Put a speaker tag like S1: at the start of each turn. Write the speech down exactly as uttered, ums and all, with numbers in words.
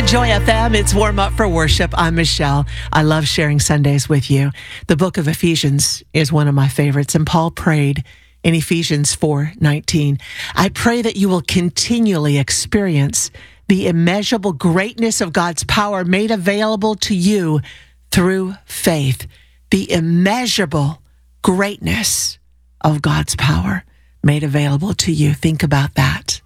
S1: Joy F M, it's Warm Up for Worship. I'm Michelle. I love sharing Sundays with you. The book of Ephesians is one of my favorites, and Paul prayed in Ephesians four nineteen. I pray that you will continually experience the immeasurable greatness of God's power made available to you through faith. The immeasurable greatness of God's power made available to you. Think about that.